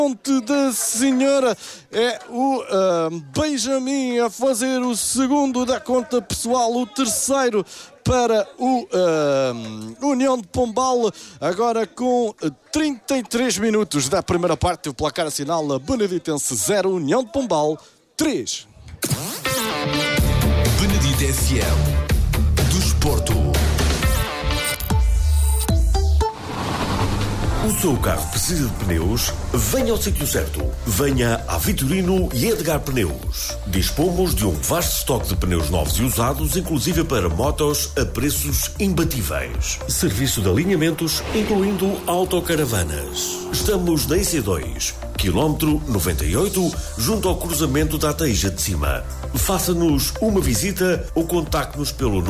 Ponte da Senhora. É o Benjamin a fazer o segundo da conta pessoal, o terceiro para o União de Pombal, agora com 33 minutos da primeira parte. O placar assinala Beneditense 0, União de Pombal 3. Benedito FM do Esporto. O seu carro precisa de pneus? Venha ao sítio certo. Venha a Vitorino e Edgar Pneus. Dispomos de um vasto estoque de pneus novos e usados, inclusive para motos, a preços imbatíveis. Serviço de alinhamentos, incluindo autocaravanas. Estamos na IC2, quilómetro 98, junto ao cruzamento da Teija de Cima. Faça-nos uma visita ou contacte-nos pelo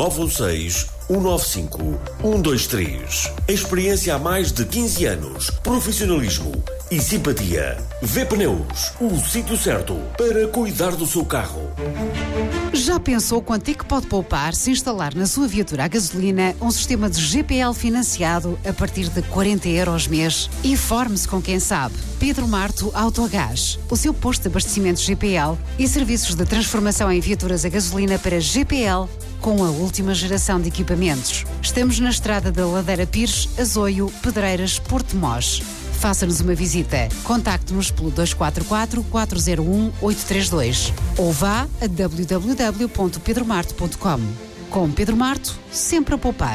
916-195-123. Experiência há mais de 15 anos, profissionalismo e simpatia. V-Pneus, o sítio certo para cuidar do seu carro. Já pensou quanto é que pode poupar se instalar na sua viatura a gasolina um sistema de GPL financiado a partir de 40 € mês? Informe-se com quem sabe. Pedro Marto Autogás, o seu posto de abastecimento GPL e serviços de transformação em viaturas a gasolina para GPL com a última geração de equipamentos. Estamos na estrada da Ladeira Pires, Azoio, Pedreiras, Porto Mós. Faça-nos uma visita. Contacte-nos pelo 244-401-832 ou vá a www.pedromarto.com. Com Pedro Marto, sempre a poupar.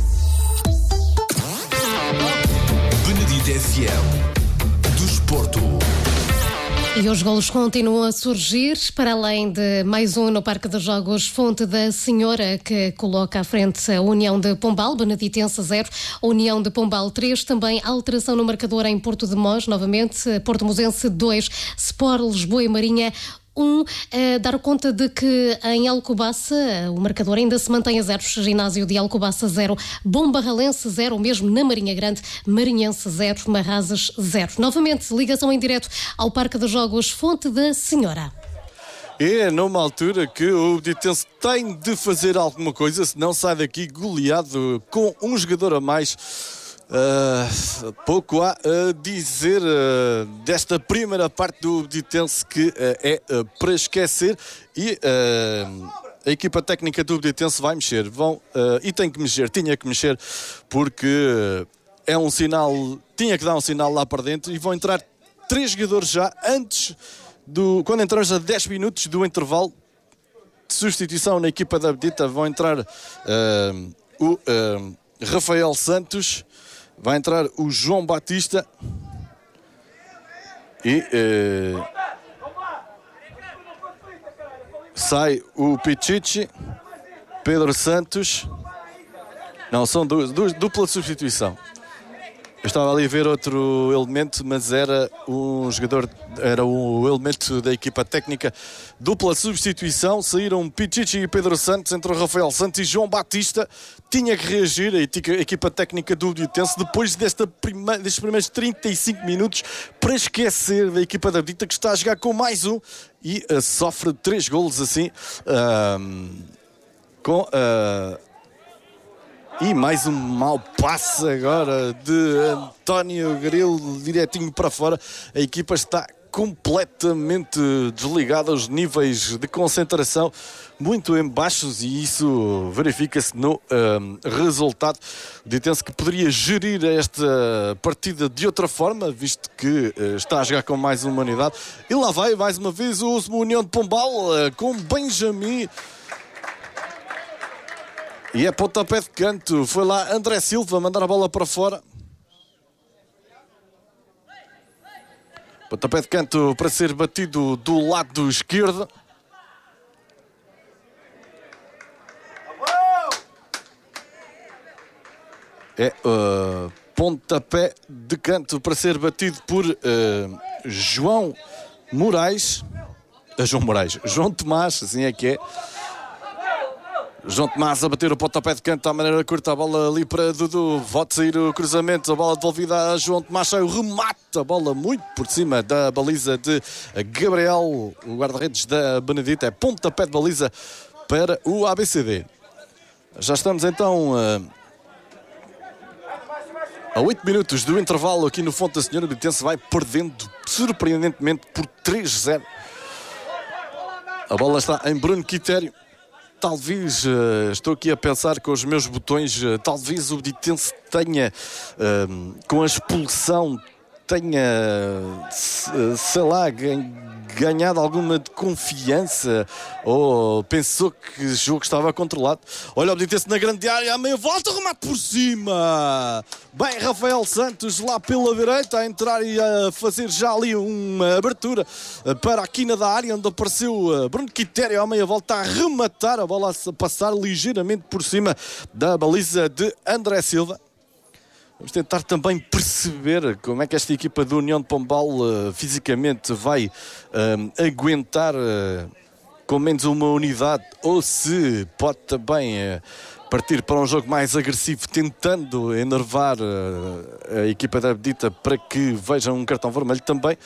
Benedito FM do Esporto. E os golos continuam a surgir, para além de mais um no Parque dos Jogos Fonte da Senhora, que coloca à frente a União de Pombal, Beneditense 0, União de Pombal 3, também alteração no marcador em Porto de Mós, novamente, Porto Mosense 2, Sport Lisboa e Marinha 1, dar conta de que em Alcobaça o marcador ainda se mantém a 0, Ginásio de Alcobaça 0, Bom Barralense 0, mesmo na Marinha Grande, Marinhense 0, Marrazes 0. Novamente, ligação em direto ao Parque dos Jogos Fonte da Senhora. É numa altura que o Beneditense tem de fazer alguma coisa, senão sai daqui goleado com um jogador a mais. Pouco há a dizer desta primeira parte do Beneditense, que é para esquecer, e a equipa técnica do Beneditense vai mexer, e tem que mexer, tinha que mexer, porque é um sinal, tinha que dar um sinal lá para dentro, e vão entrar 3 jogadores já antes quando entramos a 10 minutos do intervalo de substituição na equipa da Benedita. Vão entrar o Rafael Santos, vai entrar o João Batista e sai o Pichichi, Pedro Santos. Não, são dupla substituição. Eu estava ali a ver outro elemento, mas era um jogador, era o elemento da equipa técnica. Dupla substituição, saíram Pichichi e Pedro Santos, entrou Rafael Santos e João Batista. Tinha que reagir a equipa técnica do Beneditense depois destes primeiros 35 minutos para esquecer da equipa da Benedita, que está a jogar com mais um e sofre 3 golos assim, e mais um mau passe agora de António Grilo, direitinho para fora. A equipa está completamente desligada, os níveis de concentração muito em baixos, e isso verifica-se no resultado. O Beneditense que poderia gerir esta partida de outra forma, visto que está a jogar com mais uma unidade. E lá vai mais uma vez o União de Pombal com Benjamin. E é pontapé de canto. Foi lá André Silva mandar a bola para fora. Pontapé de canto para ser batido do lado esquerdo. É pontapé de canto para ser batido por João Tomás, assim é que é. João Tomás a bater o pontapé de canto à maneira curta, a bola ali para Dudu, volta a sair o cruzamento, a bola devolvida a João Tomás, sai o remate, a bola muito por cima da baliza de Gabriel, o guarda-redes da Benedita. É pontapé de baliza para o ABCD. Já estamos então A 8 minutos do intervalo aqui no Fonte da Senhora, o Benitense vai perdendo surpreendentemente por 3-0. A bola está em Bruno Quitério. Talvez, estou aqui a pensar com os meus botões, talvez o Benitense tenha, com a expulsão, tenha, sei lá, ganhado alguma confiança, ou pensou que o jogo estava controlado. Olha o Benitense na grande área, a meia volta, remate por cima. Bem, Rafael Santos lá pela direita a entrar e a fazer já ali uma abertura para a quina da área, onde apareceu Bruno Quitério à meia volta a rematar a bola, a passar ligeiramente por cima da baliza de André Silva. Vamos tentar também perceber como é que esta equipa do União de Pombal fisicamente vai aguentar com menos uma unidade, ou se pode também partir para um jogo mais agressivo, tentando enervar a equipa da Abdita para que vejam um cartão vermelho também.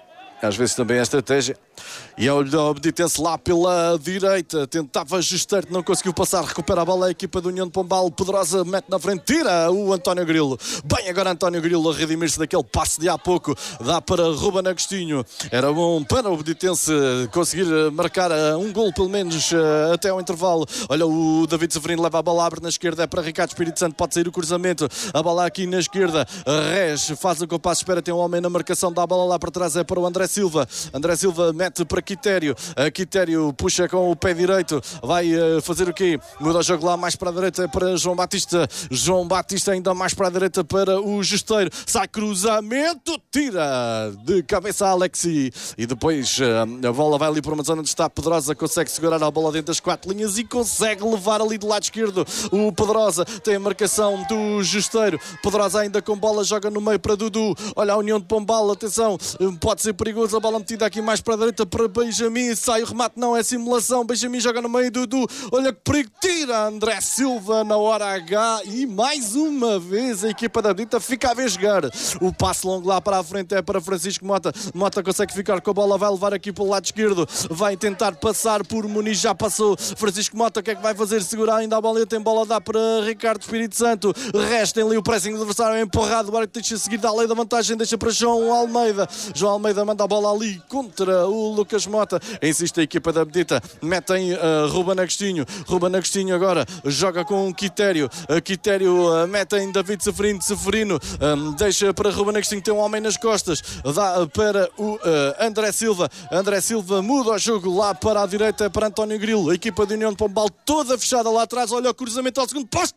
Às vezes também é a estratégia. E o Benitense lá pela direita tentava Justeiro, não conseguiu passar, recupera a bola a equipa do União de Pombal. Poderosa mete na frente, tira o António Grilo. Bem, agora António Grilo a redimir-se daquele passe de há pouco, dá para Ruben Agostinho. Era bom para o Benitense conseguir marcar um gol pelo menos até ao intervalo. Olha, o David Severino leva a bola, abre na esquerda, é para Ricardo Espírito Santo, pode sair o cruzamento, a bola aqui na esquerda, Rez faz o compasso, espera, tem um homem na marcação, dá a bola lá para trás, é para o André Silva. André Silva mete para Quitério. Quitério puxa com o pé direito. Vai fazer o quê? Muda o jogo lá mais para a direita para João Batista. João Batista ainda mais para a direita para o Justeiro. Sai cruzamento. Tira de cabeça a Alexi. E depois a bola vai ali para uma zona onde está a Pedrosa. Consegue segurar a bola dentro das 4 linhas e consegue levar ali do lado esquerdo o Pedrosa. Tem a marcação do Justeiro. Pedrosa ainda com bola. Joga no meio para Dudu. Olha a União de Pombal. Atenção. Pode ser perigoso. A bola metida aqui mais para a direita para Benjamin, sai o remate, não é simulação. Benjamin joga no meio, Dudu, olha que perigo, tira André Silva na hora H e mais uma vez a equipa da Dita fica a ver jogar. O passe longo lá para a frente é para Francisco Mota. Mota consegue ficar com a bola, vai levar aqui pelo lado esquerdo, vai tentar passar por Muniz, já passou Francisco Mota, o que é que vai fazer? Segurar ainda a bola, tem bola, dá para Ricardo Espírito Santo, resta ali o pressing do adversário, é empurrado, o árbitro deixa seguir, dá a lei da vantagem, deixa para João Almeida. João Almeida manda a bola ali contra o Lucas Mota. Insiste a equipa da Abdita. Metem Ruben Agostinho. Ruben Agostinho agora joga com Quitério. Quitério mete em David Severino. Severino deixa para Ruben Agostinho. Tem um homem nas costas. Dá para o André Silva. André Silva muda o jogo lá para a direita para António Grilo. A equipa de União de Pombal toda fechada lá atrás. Olha o cruzamento ao segundo posto.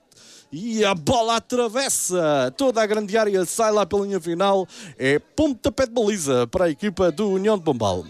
E a bola atravessa toda a grande área, sai lá pela linha final. É pontapé de baliza para a equipa do União de Pombal.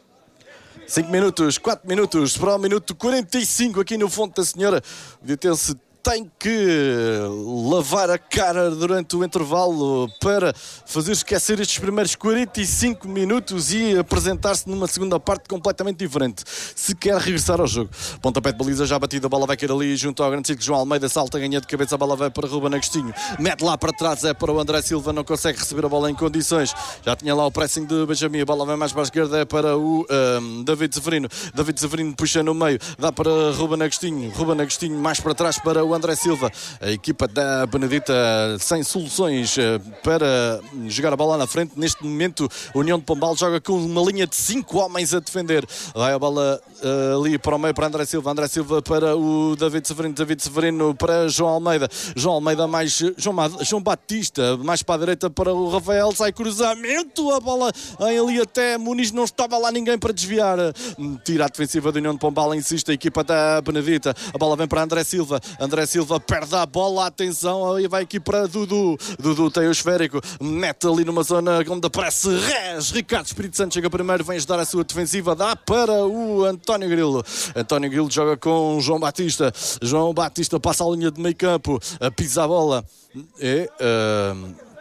5 minutos, 4 minutos para o minuto 45 aqui no Fonte da Senhora. O Benitense tem que lavar a cara durante o intervalo para fazer esquecer estes primeiros 45 minutos e apresentar-se numa segunda parte completamente diferente, se quer regressar ao jogo. Pontapé de baliza já batido, a bola vai cair ali junto ao grande círculo. João Almeida salta, ganha de cabeça, a bola vai para Ruben Agostinho, mete lá para trás, é para o André Silva, não consegue receber a bola em condições, já tinha lá o pressing de Benjamin, a bola vai mais para a esquerda, é para o David Severino. David Severino puxa no meio, dá para Ruben Agostinho, Ruben Agostinho mais para trás para o André Silva. A equipa da Benedita sem soluções para jogar a bola na frente. Neste momento, a União de Pombal joga com uma linha de 5 homens a defender. Vai a bola ali para o meio para André Silva. André Silva para o David Severino. David Severino para João Almeida. João Almeida mais João Batista. Mais para a direita para o Rafael. Sai cruzamento. A bola ali até Muniz. Não estava lá ninguém para desviar. Tira a defensiva da União de Pombal. Insiste a equipa da Benedita. A bola vem para André Silva. André Silva perde a bola, atenção, aí vai aqui para Dudu. Dudu tem o esférico, mete ali numa zona onde aparece Rez. Ricardo Espírito Santo chega primeiro, vem ajudar a sua defensiva, dá para o António Grilo. António Grilo joga com João Batista. João Batista passa a linha de meio campo, pisa a bola.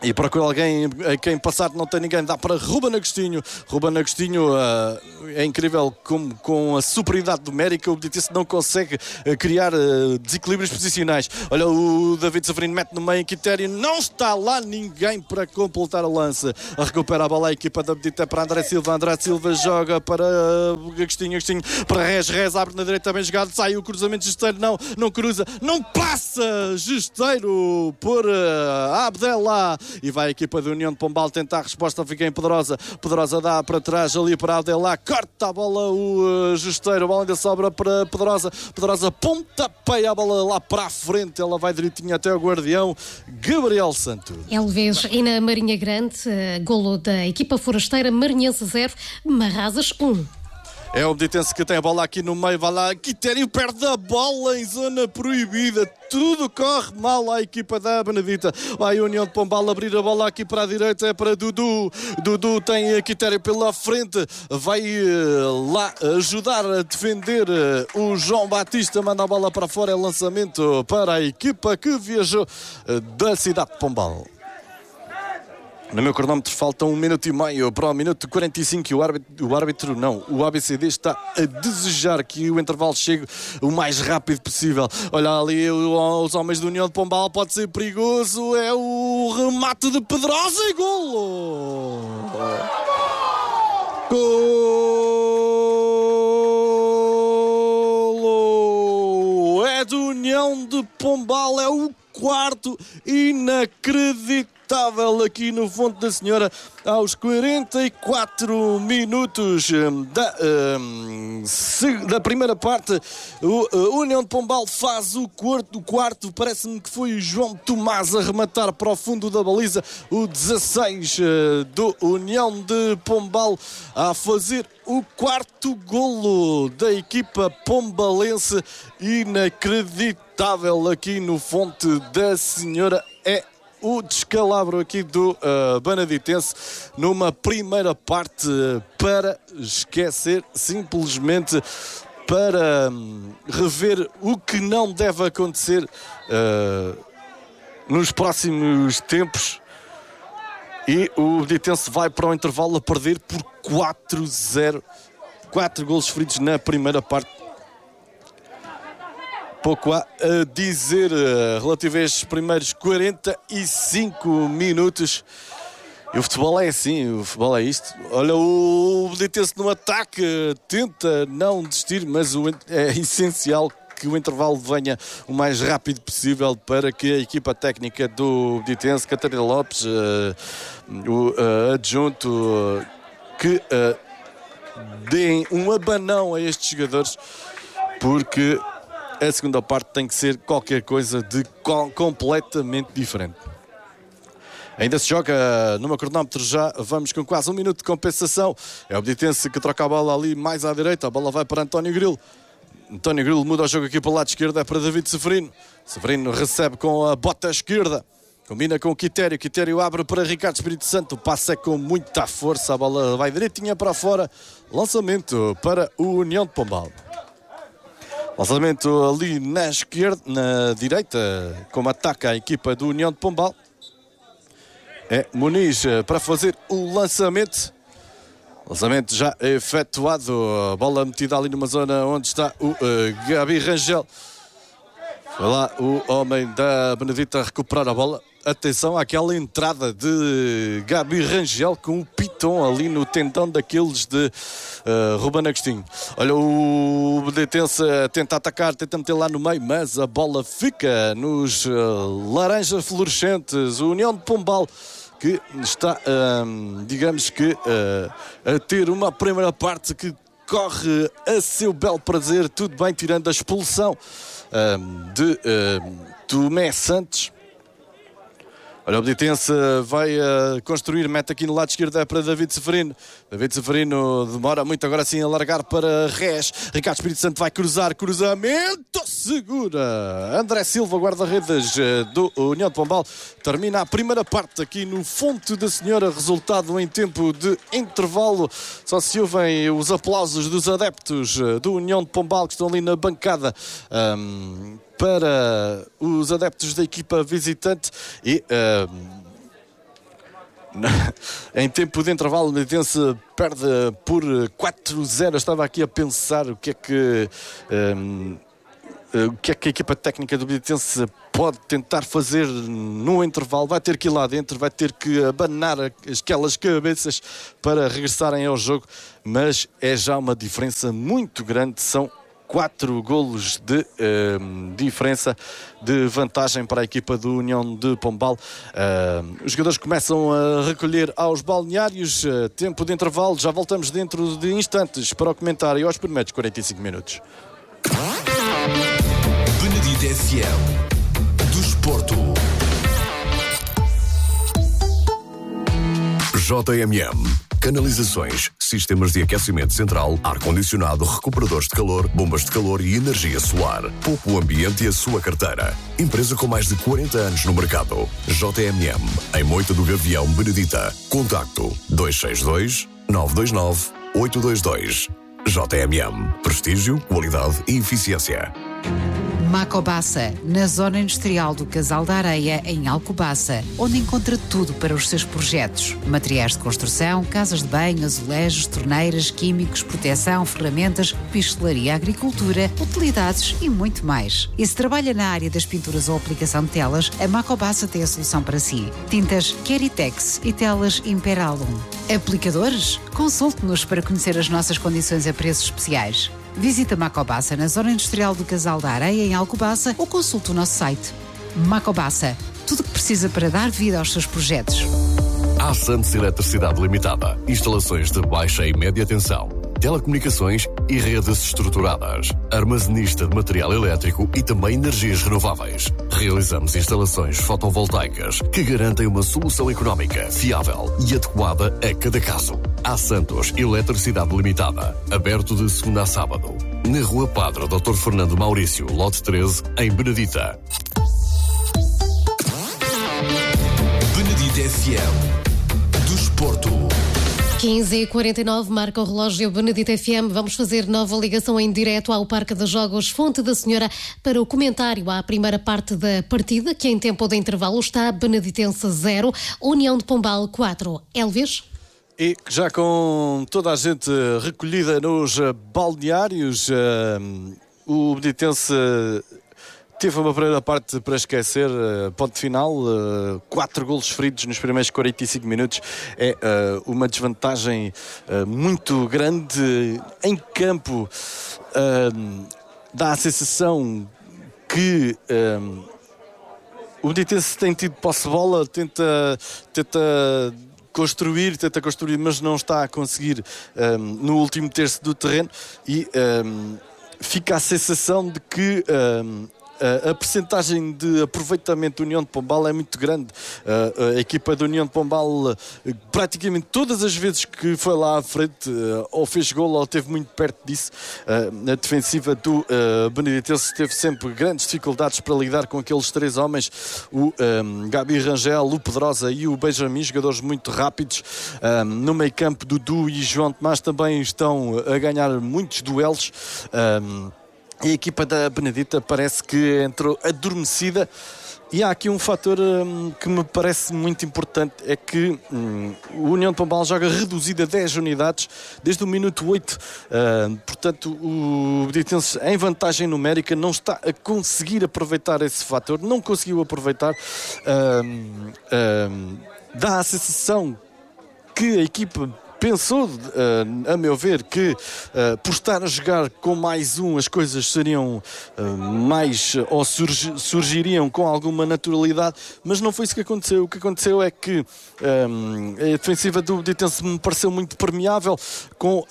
E procura alguém a quem passar, não tem ninguém, dá para Ruben Agostinho. Ruben Agostinho é incrível como com a superioridade numérica o Beneditense não consegue criar desequilíbrios posicionais. Olha, o David Severino mete no meio em Quitério, não está lá ninguém para completar o lance. Recupera a bola a equipa da Benedita para André Silva joga para Agostinho para Rez abre na direita, bem jogado, sai o cruzamento, Gesteiro não cruza, não passa, Gesteiro por Abdelá. E vai a equipa da União de Pombal tentar a resposta, fica em Pedrosa dá para trás ali para Abdelá, corta a bola o Gesteiro, a bola ainda sobra para Pedrosa pontapeia a bola lá para a frente, ela vai direitinho até o guardião Gabriel Santos. Elvês e na Marinha Grande, golo da equipa forasteira, Marinhense 0, Marrazas 1. É o Beneditense que tem a bola aqui no meio, vai lá, Quitério perde a bola em zona proibida, tudo corre mal à equipa da Benedita. Vai a União de Pombal abrir a bola aqui para a direita, é para Dudu tem a Quitério pela frente, vai lá ajudar a defender o João Batista, manda a bola para fora, é lançamento para a equipa que viajou da cidade de Pombal. No meu cronómetro falta 1 minuto e meio para o minuto 45 e o ABCD está a desejar que o intervalo chegue o mais rápido possível. Olha ali os homens da União de Pombal, pode ser perigoso, é o remate de Pedrosa e golo! Golo! É do União de Pombal, é o quarto, inacreditável aqui no Fonte da Senhora, aos 44 minutos da primeira parte. O União de Pombal faz o quarto, parece-me que foi o João Tomás a rematar para o fundo da baliza, o 16 do União de Pombal a fazer o quarto golo da equipa pombalense, inacreditável aqui no Fonte da Senhora. É o descalabro aqui do Beneditense numa primeira parte para esquecer, simplesmente para rever o que não deve acontecer nos próximos tempos. E o Beneditense vai para o intervalo a perder por 4-0, 4 golos feridos na primeira parte. Pouco há a dizer relativo a estes primeiros 45 minutos. E o futebol é assim, o futebol é isto. Olha, o Beneditense no ataque tenta não desistir, mas é essencial que o intervalo venha o mais rápido possível para que a equipa técnica do Beneditense, Catarina Lopes, o adjunto, que deem um abanão a estes jogadores, porque a segunda parte tem que ser qualquer coisa de completamente diferente. Ainda se joga no meu cronómetro, já vamos com quase 1 minuto de compensação. É o Beneditense que troca a bola ali mais à direita, a bola vai para António Grilo. António Grilo muda o jogo aqui para o lado esquerdo, é para David Severino. Severino recebe com a bota esquerda, combina com o Quitério. Quitério abre para Ricardo Espírito Santo, o passe é com muita força, a bola vai direitinha para fora. Lançamento para o União de Pombal. Lançamento ali na esquerda, na direita, como ataca a equipa do União de Pombal. É Muniz para fazer o lançamento. Lançamento já efetuado. A bola metida ali numa zona onde está o Gabi Rangel. Foi lá o homem da Benedita a recuperar a bola. Atenção àquela entrada de Gabi Rangel com o piton ali no tendão daqueles de Ruben Agostinho. Olha, o Beneditense tenta atacar, tenta meter lá no meio, mas a bola fica nos laranjas fluorescentes. O União de Pombal que está, digamos que, a ter uma primeira parte que corre a seu belo prazer, tudo bem, tirando a expulsão de Tomé Santos. Olha, o Beneditense vai construir, mete aqui no lado esquerdo, é para David Severino. David Severino demora muito agora sim a largar para Rez. Ricardo Espírito Santo vai cruzar, cruzamento, segura. André Silva, guarda-redes do União de Pombal. Termina a primeira parte aqui no Fonte da Senhora, resultado em tempo de intervalo. Só se ouvem os aplausos dos adeptos do União de Pombal que estão ali na bancada para os adeptos da equipa visitante e Em tempo de intervalo, o Beneditense perde por 4-0. Estava aqui a pensar o que é que a equipa técnica do Beneditense pode tentar fazer no intervalo. Vai ter que ir lá dentro, vai ter que abanar aquelas cabeças para regressarem ao jogo, mas é já uma diferença muito grande. São 4 golos de diferença de vantagem para a equipa do União de Pombal. Os jogadores começam a recolher aos balneários. Tempo de intervalo, já voltamos dentro de instantes para o comentário aos primeiros 45 minutos. Benedito FM do Desporto. JMM. Canalizações, sistemas de aquecimento central, ar-condicionado, recuperadores de calor, bombas de calor e energia solar. Poupe o ambiente e a sua carteira. Empresa com mais de 40 anos no mercado. JMM, em Moita do Gavião, Benedita. Contacto 262 929 822. JMM. Prestígio, qualidade e eficiência. Macobassa, na zona industrial do Casal da Areia, em Alcobaça, onde encontra tudo para os seus projetos. Materiais de construção, casas de banho, azulejos, torneiras, químicos, proteção, ferramentas, pistelaria, agricultura, utilidades e muito mais. E se trabalha na área das pinturas ou aplicação de telas, a Macobassa tem a solução para si. Tintas Keritex e telas Imperalum. Aplicadores? Consulte-nos para conhecer as nossas condições a preços especiais. Visita Macobassa na zona industrial do Casal da Areia, em Alcobaça, ou consulte o nosso site. Macobassa, tudo o que precisa para dar vida aos seus projetos. A Santos Eletricidade Limitada. Instalações de baixa e média tensão, telecomunicações e redes estruturadas. Armazenista de material elétrico e também energias renováveis. Realizamos instalações fotovoltaicas que garantem uma solução económica, fiável e adequada a cada caso. A Santos Eletricidade Limitada. Aberto de segunda a sábado. Na Rua Padre Dr. Fernando Maurício, lote 13, em Benedita. Benedita FM do Desporto. 15h49, marca o relógio Benedito FM. Vamos fazer nova ligação em direto ao Parque dos Jogos Fonte da Senhora para o comentário à primeira parte da partida, que em tempo de intervalo está Beneditense 0, União de Pombal 4. Elvis? E já com toda a gente recolhida nos balneários, o Beneditense teve uma primeira parte para esquecer, ponto final, 4 golos feridos nos primeiros 45 minutos. É uma desvantagem muito grande em campo. Dá a sensação que o Beneditense tem tido posse de bola, tenta construir, mas não está a conseguir no último terço do terreno, e fica a sensação de que a percentagem de aproveitamento da União de Pombal é muito grande. A equipa da União de Pombal, praticamente todas as vezes que foi lá à frente, ou fez golo ou esteve muito perto disso. A defensiva do Beneditense teve sempre grandes dificuldades para lidar com aqueles 3 homens, o Gabi Rangel, o Pedrosa e o Benjamin, jogadores muito rápidos. No meio campo, Dudu e João Tomás também estão a ganhar muitos duelos. A equipa da Benedita parece que entrou adormecida, e há aqui um fator que me parece muito importante, é que o União de Pombal joga reduzido a 10 unidades desde o minuto 8, portanto o Beneditense em vantagem numérica não está a conseguir aproveitar esse fator, não conseguiu aproveitar. Dá a sensação que a equipa pensou, a meu ver, que por estar a jogar com mais um as coisas seriam mais, ou surgiriam com alguma naturalidade, mas não foi isso que aconteceu. O que aconteceu é que a defensiva do Beneditense me pareceu muito permeável, com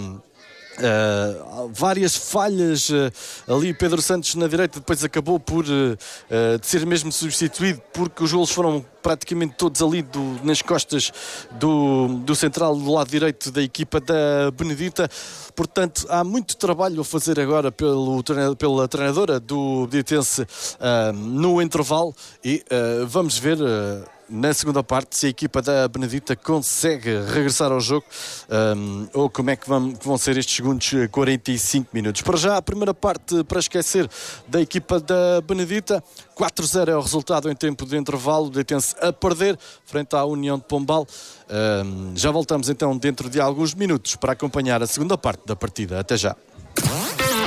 várias falhas ali. Pedro Santos na direita depois acabou por de ser mesmo substituído, porque os golos foram praticamente todos ali nas costas do central do lado direito da equipa da Benedita. Portanto, há muito trabalho a fazer agora pela treinadora do Beneditense no intervalo, e vamos ver na segunda parte se a equipa da Benedita consegue regressar ao jogo, ou como é que vão ser estes segundos 45 minutos. Para já, a primeira parte para esquecer da equipa da Benedita. 4-0 é o resultado em tempo de intervalo. O Beneditense a perder frente à União de Pombal. Já voltamos então dentro de alguns minutos para acompanhar a segunda parte da partida. Até já.